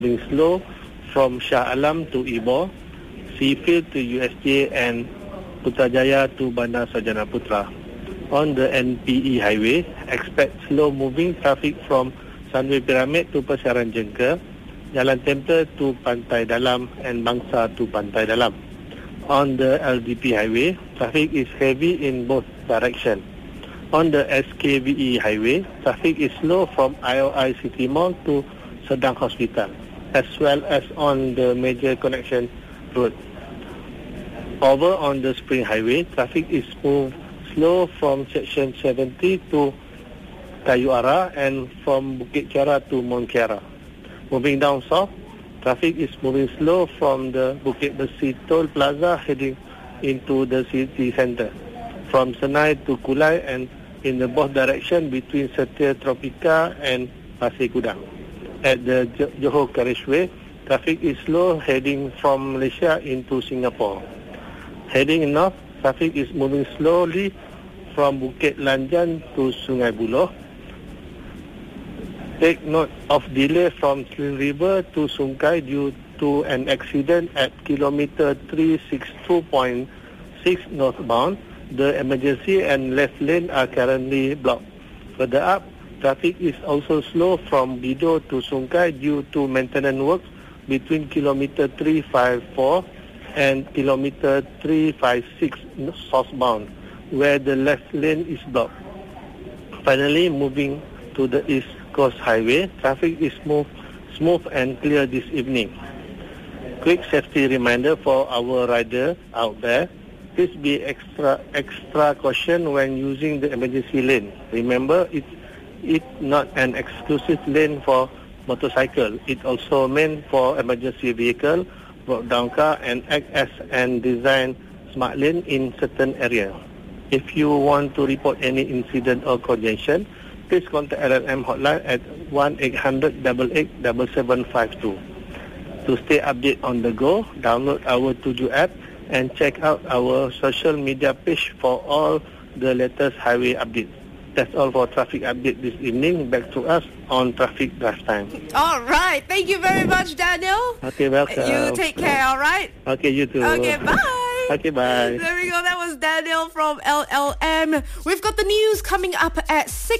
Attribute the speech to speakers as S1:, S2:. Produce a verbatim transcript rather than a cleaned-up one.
S1: being slow from Shah Alam to Ipoh, Seafield to U S J and Putrajaya to Bandar Sarjana Putra. On the N P E highway, expect slow moving traffic from Sunway Pyramid to Persiaran Jengka, Jalan Tempter to Pantai Dalam and Bangsa to Pantai Dalam. On the L D P highway, traffic is heavy in both directions. On the S K V E highway, traffic is slow from I O I City Mall to Sedang Hospital, as well as on the major connection road. Over on the Spring Highway, traffic is smooth, slow from section seventy to Kayu Ara and from Bukit Kiara to Mont Kiara. Moving down south, traffic is moving slow from the Bukit Besi Toll Plaza heading into the city centre, from Senai to Kulai and in the both direction between Setia Tropika and Pasir Gudang. At the Johor Carriageway, traffic is slow heading from Malaysia into Singapore. Heading north, traffic is moving slowly from Bukit Lanjan to Sungai Buloh. Take note of delay from Sling River to Sungkai due to an accident at kilometer three sixty-two point six northbound. The emergency and left lane are currently blocked. Further up, traffic is also slow from Bido to Sungkai due to maintenance works between kilometer three fifty-four and kilometer three fifty-six southbound, where the left lane is blocked. Finally, moving to the East Coast Highway, traffic is smooth, smooth and clear this evening. Quick safety reminder for our rider out there. Please be extra extra caution when using the emergency lane. Remember, it's it not an exclusive lane for motorcycle. It also meant for emergency vehicle, broke down car, and act as an design smart lane in certain area. If you want to report any incident or congestion, please contact L L M hotline at one eight hundred eight eight seven seven five two. To stay updated on the go, download our Tuju app and check out our social media page for all the latest highway updates. That's all for traffic update this evening. Back to us on Traffic Drive Time.
S2: All right. Thank you very much, Daniel.
S1: Okay, welcome.
S2: You take care, all right?
S1: Okay, you too.
S2: Okay, bye.
S1: Okay, bye.
S2: There we go. That was Daniel from L L M. We've got the news coming up at six.